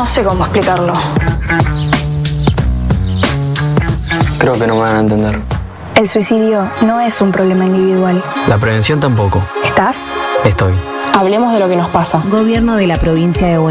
No sé cómo explicarlo. Creo que no me van a entender. El suicidio no es un problema individual. La prevención tampoco. ¿Estás? Estoy. Hablemos de lo que nos pasa. Gobierno de la provincia de Buenos Aires.